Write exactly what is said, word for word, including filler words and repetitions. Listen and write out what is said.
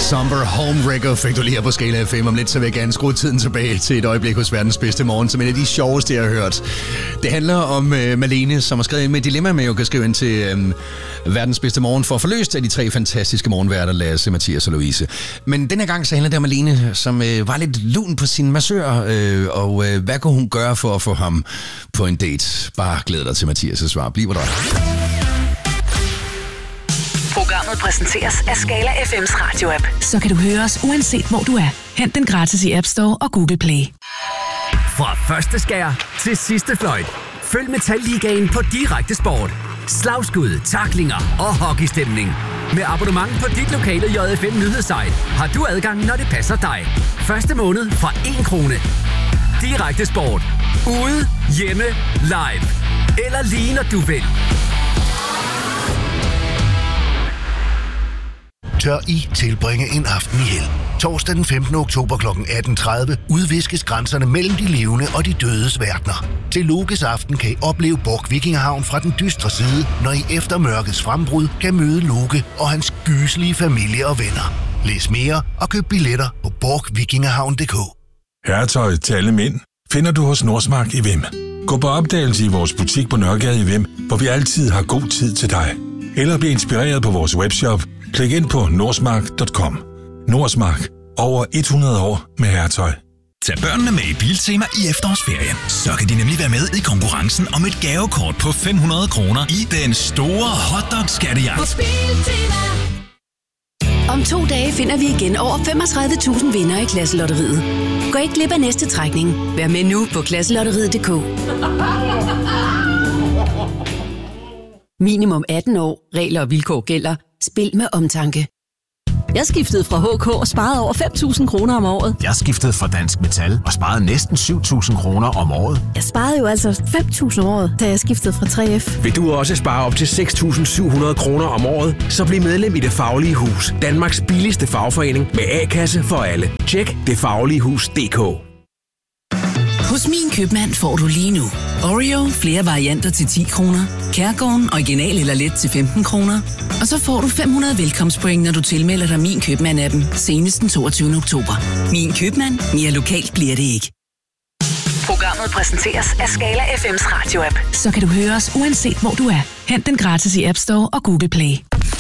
Somber Homewrecker fik du lige her på Skala F M. Om lidt så vil jeg gerne skrue tiden tilbage til et øjeblik hos Verdens Bedste Morgen, som en af de sjoveste, jeg har hørt. Det handler om øh, Malene, som har skrevet ind med et dilemma, med at kan skrive ind til øh, Verdens Bedste Morgen for at forløst af de tre fantastiske morgenværter, Lasse, Mathias og Louise. Men den her gang så handler det om Malene, som øh, var lidt lun på sin massør, øh, og øh, hvad kunne hun gøre for at få ham på en date? Bare glæd dig til Mathias' svar. Bliv der. Programmet præsenteres af Skala F M's radio-app. Så kan du høre os uanset hvor du er. Hent den gratis i App Store og Google Play. Fra første skær til sidste fløjt. Følg Metalligaen på Direkte Sport. Slagskud, tacklinger og hockeystemning. Med abonnement på dit lokale J F M nyhedssite har du adgang, når det passer dig. Første måned fra en krone. Direkte Sport. Ude, hjemme, live. Eller lige når du vil. Tør I tilbringe en aften i held? Torsdag den femtende oktober kl. atten tredive udviskes grænserne mellem de levende og de dødes verdener. Til Lokes aften kan I opleve Borg Vikingehavn fra den dystre side, når I efter mørkets frembrud kan møde Loke og hans gyselige familie og venner. Læs mere og køb billetter på borg vikingehavn punktum d k. Herretøj til alle mænd finder du hos Nordsmark i Vem. Gå på opdagelse i vores butik på Nørregade i Vem, hvor vi altid har god tid til dig. Eller bliv inspireret på vores webshop. Klik ind på nordsmark punktum com. Nordsmark. Over hundrede år med herretøj. Tag børnene med i Biltema i efterårsferien. Så kan de nemlig være med i konkurrencen om et gavekort på fem hundrede kroner i den store hotdog-skattejagt. Om to dage finder vi igen over femogtredive tusind vinder i Klasselotteriet. Gå ikke glip af næste trækning. Vær med nu på klasselotteriet punktum d k. Minimum atten år. Regler og vilkår gælder. Spil med omtanke. Jeg skiftede fra H K og sparede over fem tusind kroner om året. Jeg skiftede fra Dansk Metal og sparede næsten syv tusind kroner om året. Jeg sparede jo altså fem tusind om året, da jeg skiftede fra tre F. Vil du også spare op til seks tusind syv hundrede kroner om året, så bliv medlem i Det Faglige Hus. Danmarks billigste fagforening med A-kasse for alle. Tjek det faglige hus punktum d k. Hos Min Købmand får du lige nu Oreo flere varianter til ti kroner, Kærgården original eller let til femten kroner, og så får du fem hundrede velkomstpoint, når du tilmelder dig Min Købmand-appen senest den toogtyvende oktober. Min Købmand. Mere lokalt bliver det ikke. Programmet præsenteres af Skala F M's radio-app. Så kan du høre os uanset hvor du er. Hent den gratis i App Store og Google Play.